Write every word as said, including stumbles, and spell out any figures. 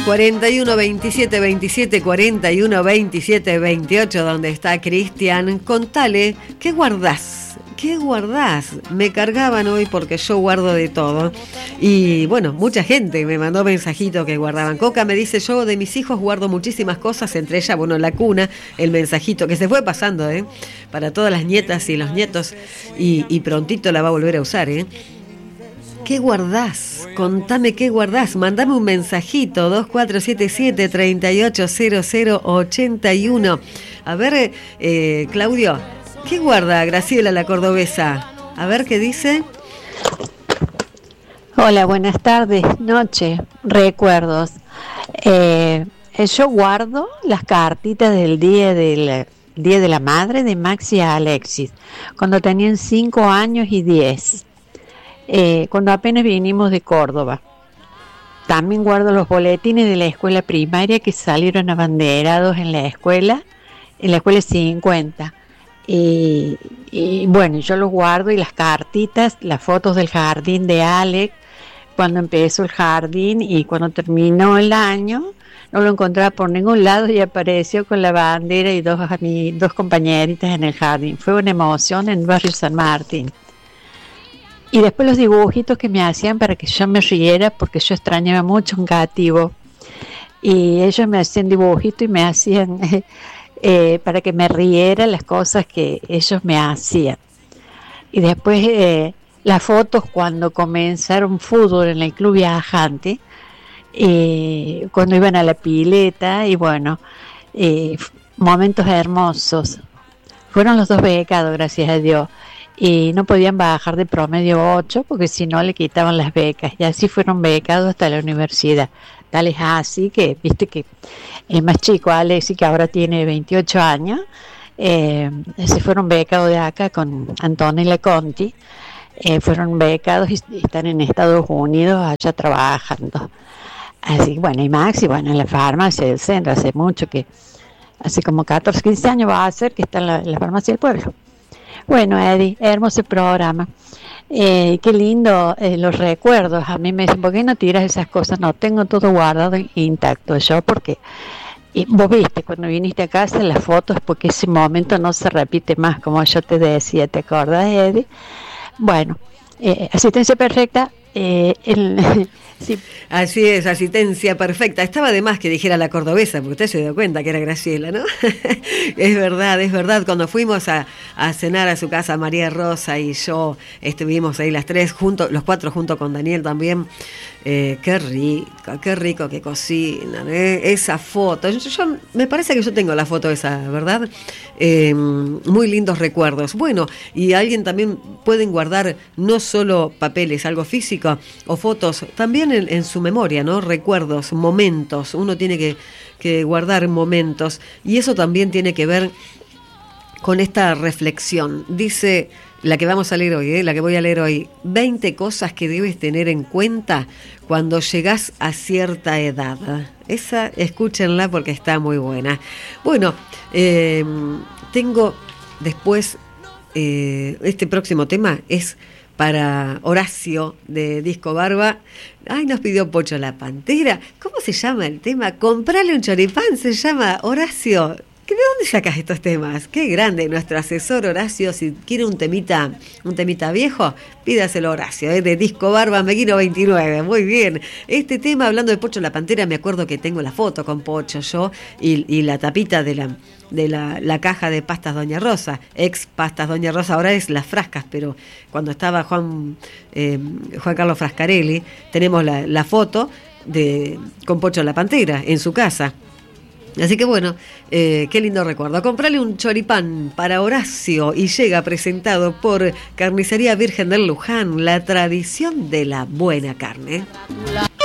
cuarenta y uno veintisiete veintisiete, cuarenta y uno veintisiete veintiocho, donde está Cristian. Contale, ¿qué guardás? ¿Qué guardás? Me cargaban hoy porque yo guardo de todo. Y bueno, mucha gente me mandó mensajitos que guardaban. Coca me dice, yo de mis hijos guardo muchísimas cosas, entre ellas, bueno, la cuna, el mensajito, que se fue pasando, ¿eh? Para todas las nietas y los nietos, y, y prontito la va a volver a usar, ¿eh? ¿Qué guardás? Contame qué guardás. Mandame un mensajito, dos cuatro siete siete, tres ocho cero cero ocho uno. A ver, eh, Claudio, ¿qué guarda Graciela la cordobesa? A ver qué dice. Hola, buenas tardes, noche, recuerdos. Eh, yo guardo las cartitas del día del Día de la Madre de Maxi y Alexis, cuando tenían cinco años y diez. Eh, cuando apenas vinimos de Córdoba. También guardo los boletines de la escuela primaria que salieron abanderados en la escuela, en la escuela cincuenta. Y, y bueno, yo los guardo, y las cartitas, las fotos del jardín de Alex, cuando empezó el jardín y cuando terminó el año, no lo encontraba por ningún lado y apareció con la bandera y dos, dos compañeritas en el jardín. Fue una emoción en el barrio San Martín. Y después los dibujitos que me hacían para que yo me riera, porque yo extrañaba mucho un gativo. Y ellos me hacían dibujitos y me hacían eh, eh, para que me riera las cosas que ellos me hacían. Y después eh, las fotos cuando comenzaron fútbol en el club viajante, eh, cuando iban a la pileta, y bueno, eh, momentos hermosos. Fueron los dos becados, gracias a Dios. Y no podían bajar de promedio ocho porque si no le quitaban las becas, y así fueron becados hasta la universidad. Tal es así que, viste que el más chico, Alexi, que ahora tiene veintiocho años, eh, se fueron becados de acá con Antonella Conti, eh, fueron becados y están en Estados Unidos allá trabajando. Así, bueno, y Maxi, bueno, en la farmacia del centro, hace mucho que, hace como catorce, quince años va a ser que está en la, en la farmacia del pueblo. Bueno, Eddie, hermoso programa. Eh, qué lindo eh, los recuerdos. A mí me dicen, ¿por qué no tiras esas cosas? No, tengo todo guardado intacto yo, porque y vos viste cuando viniste a casa las fotos, porque ese momento no se repite más, como yo te decía, ¿te acordás, Eddie? Bueno, eh, asistencia perfecta. Eh, el, sí. Así es, asistencia perfecta. Estaba de más que dijera la cordobesa, porque usted se dio cuenta que era Graciela, ¿no? Es verdad, es verdad. Cuando fuimos a, a cenar a su casa, María Rosa y yo, estuvimos ahí las tres, juntos, los cuatro junto con Daniel también. Eh, qué rico, qué rico que cocinan, ¿eh? Esa foto. Yo, yo, me parece que yo tengo la foto esa, ¿verdad? Eh, muy lindos recuerdos. Bueno, y alguien también pueden guardar no solo papeles, algo físico o fotos, también en, en su memoria, ¿no? Recuerdos, momentos. Uno tiene que, que guardar momentos, y eso también tiene que ver con esta reflexión. Dice la que vamos a leer hoy, ¿eh? la que voy a leer hoy, veinte cosas que debes tener en cuenta cuando llegás a cierta edad. Esa, escúchenla porque está muy buena. Bueno, eh, tengo después, eh, este próximo tema es para Horacio de Disco Barba. Ay, nos pidió Pocho la Pantera. ¿Cómo se llama el tema? Comprale un choripán, se llama Horacio. ¿De dónde sacas estos temas? Qué grande nuestro asesor Horacio. Si quiere un temita, un temita viejo, pídaselo a Horacio, ¿eh? De Disco Barba, Meguino veintinueve. Muy bien. Este tema, hablando de Pocho la Pantera, me acuerdo que tengo la foto con Pocho yo y, y la tapita de la de la, la caja de pastas Doña Rosa, ex pastas Doña Rosa, ahora es Las Frascas, pero cuando estaba Juan eh, Juan Carlos Frascarelli, tenemos la, la foto de con Pocho la Pantera en su casa. Así que bueno, eh, qué lindo recuerdo. Comprale un choripán para Horacio, y llega presentado por Carnicería Virgen del Luján, la tradición de la buena carne.